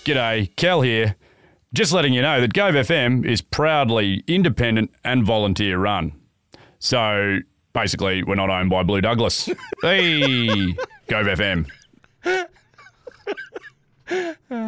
G'day, Cal here. Just letting you know that Gove FM is proudly independent and volunteer run. So basically, we're not owned by Blue Douglas. Hey, Gove FM.